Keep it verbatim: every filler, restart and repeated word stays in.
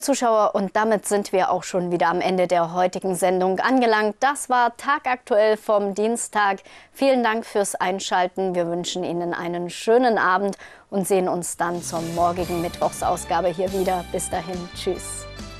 Zuschauer, und damit sind wir auch schon wieder am Ende der heutigen Sendung angelangt. Das war Tagaktuell vom Dienstag. Vielen Dank fürs Einschalten. Wir wünschen Ihnen einen schönen Abend und sehen uns dann zur morgigen Mittwochsausgabe hier wieder. Bis dahin, tschüss.